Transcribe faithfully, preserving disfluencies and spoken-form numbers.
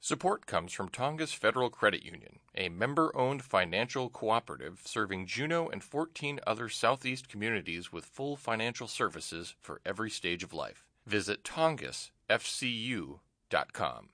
Support comes from Tongass Federal Credit Union, a member-owned financial cooperative serving Juneau and fourteen other Southeast communities with full financial services for every stage of life. Visit tongass f c u dot com.